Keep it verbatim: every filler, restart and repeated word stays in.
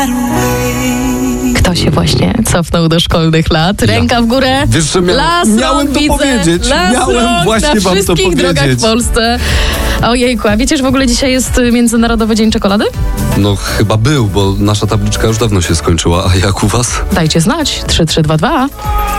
Kto się właśnie cofnął do szkolnych lat? Ręka ja. w górę. Wiesz, że mia- Las miałem to widzę. powiedzieć. Las Miałem właśnie na wam to wszystkich drogach powiedzieć. w Polsce. Ojejku, a wiecie, że w ogóle dzisiaj jest Międzynarodowy Dzień Czekolady? No chyba był, bo nasza tabliczka już dawno się skończyła, a jak u was? Dajcie znać. trzy trzy dwa dwa.